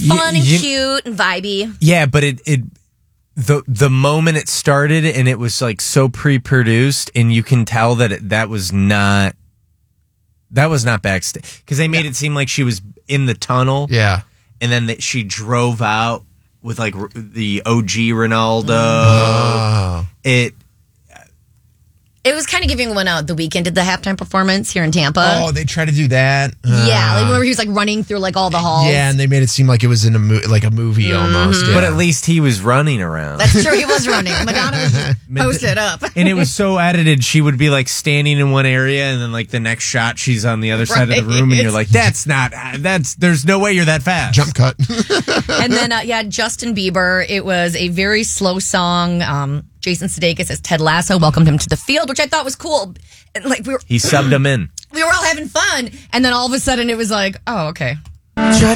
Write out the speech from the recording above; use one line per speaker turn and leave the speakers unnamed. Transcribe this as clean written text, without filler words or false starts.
fun and cute and vibey.
Yeah, but the moment it started and it was like so pre-produced, and you can tell that that was not backstage, because they made it seem like she was in the tunnel.
Yeah.
And then that she drove out with like the OG Ronaldo.
Oh.
It was kind of giving one out. The Weeknd did the halftime performance here in Tampa.
Oh, they tried to do that.
Yeah, like where he was like running through like all the halls.
Yeah, and they made it seem like it was in a movie almost. Yeah.
But at least he was running around.
That's true. He was running. Madonna was just posted up.
And it was so edited. She would be like standing in one area, and then like the next shot, she's on the other side of the room, and you're like, there's no way you're that fast.
Jump cut.
And then, Justin Bieber. It was a very slow song. Jason Sudeikis as Ted Lasso welcomed him to the field, which I thought was cool. And, like
he subbed him in.
We were all having fun, and then all of a sudden it was like, oh, okay.